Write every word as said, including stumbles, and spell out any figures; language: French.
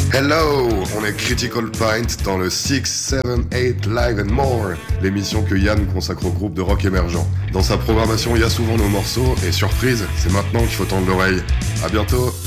Hello, on est Critical Pint dans le six, sept, eight Live and More, l'émission que Yann consacre au groupe de rock émergent. Dans sa programmation, il y a souvent nos morceaux, et surprise, c'est maintenant qu'il faut tendre l'oreille. À bientôt.